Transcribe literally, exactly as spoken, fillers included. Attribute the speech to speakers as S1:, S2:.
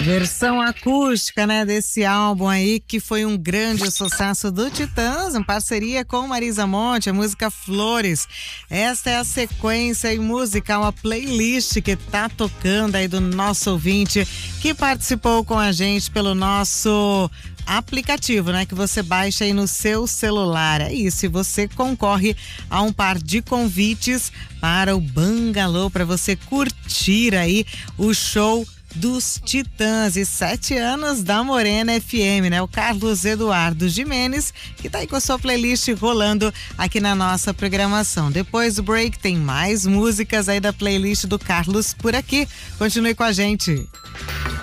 S1: Versão acústica, né, desse álbum aí, que foi um grande sucesso do Titãs, em parceria com Marisa Monte, a música Flores. Esta é a sequência musical, a playlist que tá tocando aí do nosso ouvinte, que participou com a gente pelo nosso aplicativo, né, que você baixa aí no seu celular. É isso, e você concorre a um par de convites para o Bangalô, para você curtir aí o show dos Titãs e sete anos da Morena F M, né? O Carlos Eduardo Gimenez, que tá aí com a sua playlist rolando aqui na nossa programação. Depois do break tem mais músicas aí da playlist do Carlos por aqui. Continue com a gente.